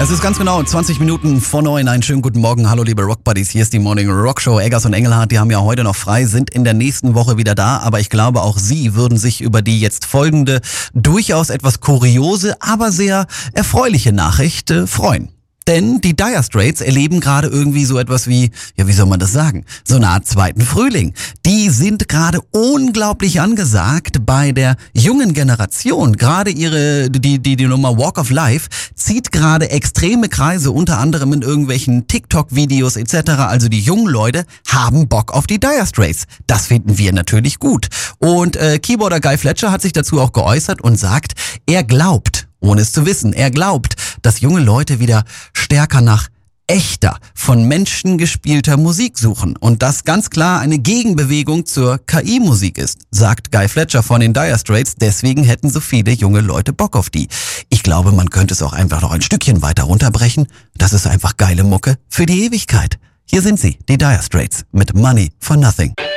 Es ist ganz genau 20 Minuten vor 9. Einen schönen guten Morgen. Hallo liebe Rockbuddies, hier ist die Morning Rock Show. Eggers und Engelhardt, die haben ja heute noch frei, sind in der nächsten Woche wieder da. Aber ich glaube, auch Sie würden sich über die jetzt folgende, durchaus etwas kuriose, aber sehr erfreuliche Nachricht freuen. Denn die Dire Straits erleben gerade irgendwie so etwas wie, ja, wie soll man das sagen, so eine Art zweiten Frühling. Die sind gerade unglaublich angesagt bei der jungen Generation. Gerade die Nummer Walk of Life zieht gerade extreme Kreise, unter anderem in irgendwelchen TikTok-Videos etc. Also die jungen Leute haben Bock auf die Dire Straits. Das finden wir natürlich gut. Und Keyboarder Guy Fletcher hat sich dazu auch geäußert und sagt, er glaubt, ohne es zu wissen, er glaubt, dass junge Leute wieder stärker nach echter, von Menschen gespielter Musik suchen und das ganz klar eine Gegenbewegung zur KI-Musik ist, sagt Guy Fletcher von den Dire Straits. Deswegen hätten so viele junge Leute Bock auf die. Ich glaube, man könnte es auch einfach noch ein Stückchen weiter runterbrechen. Das ist einfach geile Mucke für die Ewigkeit. Hier sind sie, die Dire Straits mit Money for Nothing.